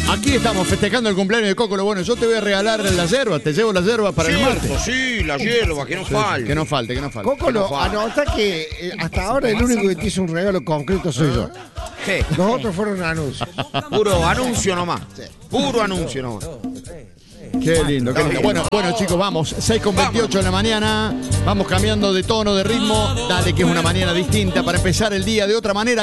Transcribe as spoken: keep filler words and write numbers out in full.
Aquí estamos festejando el cumpleaños de Cocolo. Bueno, yo te voy a regalar la yerba, te llevo la yerba para Cierto, el martes. sí, la yerba, que no Sí, falte. Que no falte, que no falte. Cocolo, anota que eh, hasta ahora el único que te hizo un regalo concreto soy yo. ¿Qué? Los otros fueron anuncios. Puro anuncio nomás. Puro anuncio nomás. Qué lindo, qué lindo. Bueno, bueno, chicos, vamos. seis con veintiocho de la mañana. Vamos cambiando de tono, de ritmo. Dale, que es una mañana distinta para empezar el día de otra manera.